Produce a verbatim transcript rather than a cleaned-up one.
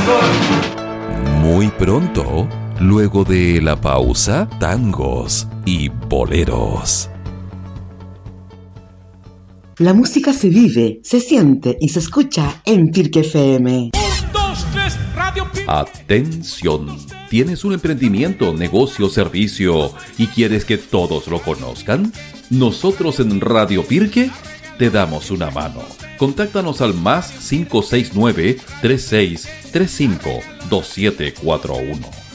Muy pronto, luego de la pausa, tangos y boleros. La música se vive, se siente y se escucha en Pirque F M. Atención, ¿tienes un emprendimiento, negocio, servicio y quieres que todos lo conozcan? Nosotros en Radio Pirque te damos una mano. Contáctanos al más cinco seis nueve, tres seis tres cinco, dos siete cuatro uno.